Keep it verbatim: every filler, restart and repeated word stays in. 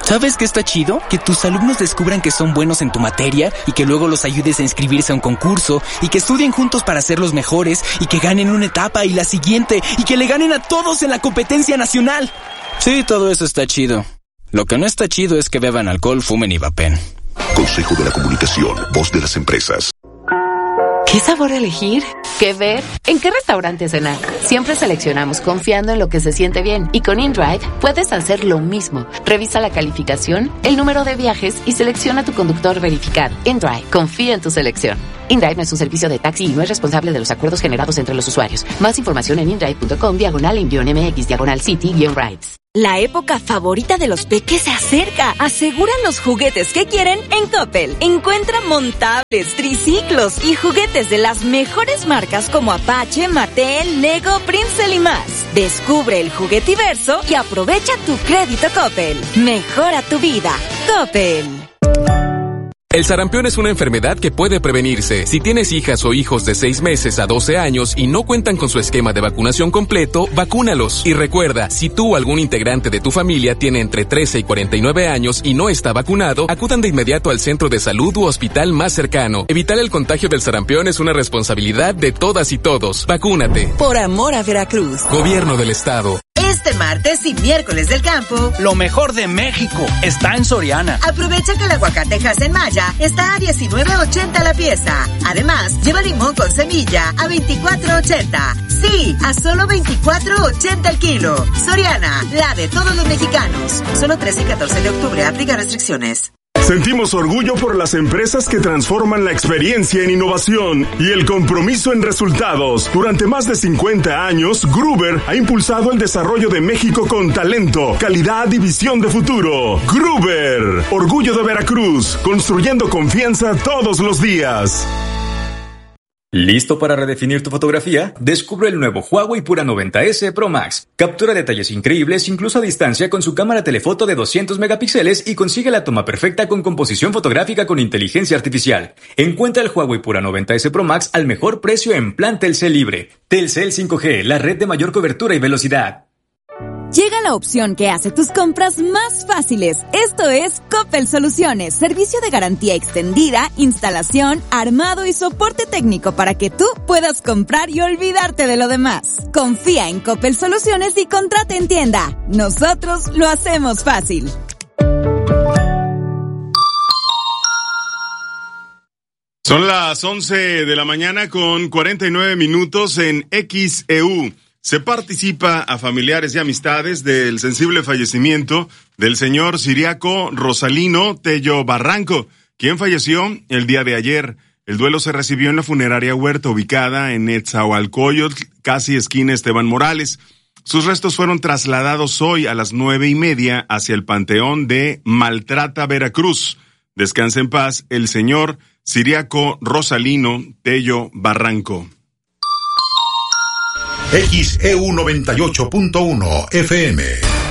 ¿Sabes qué está chido? Que tus alumnos descubran que son buenos en tu materia y que luego los ayudes a inscribirse a un concurso y que estudien juntos para ser los mejores y que ganen una etapa y la siguiente y que le ganen a todos en la competencia nacional. Sí, todo eso está chido. Lo que no está chido es que beban alcohol, fumen y vapen. Consejo de la Comunicación, voz de las empresas. ¿Qué sabor elegir? ¿Qué ver? ¿En qué restaurante cenar? Siempre seleccionamos confiando en lo que se siente bien. Y con InDrive puedes hacer lo mismo. Revisa la calificación, el número de viajes y selecciona tu conductor verificado. InDrive, confía en tu selección. InDrive no es un servicio de taxi y no es responsable de los acuerdos generados entre los usuarios. Más información en indrive.com, diagonal, mx, diagonal, city, guión rides. La época favorita de los peques se acerca. Aseguran los juguetes que quieren en Coppel. Encuentra montables, triciclos y juguetes de las mejores marcas como Apache, Mattel, Lego, Princeton y más. Descubre el juguetiverso y aprovecha tu crédito Coppel. Mejora tu vida. Coppel. El sarampión es una enfermedad que puede prevenirse. Si tienes hijas o hijos de seis meses a doce años y no cuentan con su esquema de vacunación completo, vacúnalos. Y recuerda, si tú o algún integrante de tu familia tiene entre trece y cuarenta y nueve años y no está vacunado, acudan de inmediato al centro de salud u hospital más cercano. Evitar el contagio del sarampión es una responsabilidad de todas y todos. Vacúnate. Por amor a Veracruz. Gobierno del Estado. Este martes y miércoles del campo, lo mejor de México está en Soriana. Aprovecha que el aguacate Hass en Maya está a diecinueve ochenta la pieza. Además, lleva limón con semilla a veinticuatro ochenta. Sí, a solo veinticuatro ochenta el kilo. Soriana, la de todos los mexicanos. Solo trece y catorce de octubre, aplica restricciones. Sentimos orgullo por las empresas que transforman la experiencia en innovación y el compromiso en resultados. Durante más de cincuenta años, Gruber ha impulsado el desarrollo de México con talento, calidad y visión de futuro. Gruber, orgullo de Veracruz, construyendo confianza todos los días. ¿Listo para redefinir tu fotografía? Descubre el nuevo Huawei Pura noventa ese Pro Max. Captura detalles increíbles incluso a distancia con su cámara telefoto de doscientos megapíxeles y consigue la toma perfecta con composición fotográfica con inteligencia artificial. Encuentra el Huawei Pura noventa ese Pro Max al mejor precio en plan Telcel Libre. Telcel cinco G, la red de mayor cobertura y velocidad. Llega la opción que hace tus compras más fáciles. Esto es Coppel Soluciones, servicio de garantía extendida, instalación, armado y soporte técnico para que tú puedas comprar y olvidarte de lo demás. Confía en Coppel Soluciones y contrata en tienda. Nosotros lo hacemos fácil. Son las once de la mañana con cuarenta y nueve minutos en X E U. Se participa a familiares y amistades del sensible fallecimiento del señor Ciriaco Rosalino Tello Barranco, quien falleció el día de ayer. El duelo se recibió en la funeraria Huerta, ubicada en Netzahualcoyotl, casi esquina Esteban Morales. Sus restos fueron trasladados hoy a las nueve y media hacia el Panteón de Maltrata, Veracruz. Descanse en paz el señor Ciriaco Rosalino Tello Barranco. X E U noventa y ocho punto uno F M.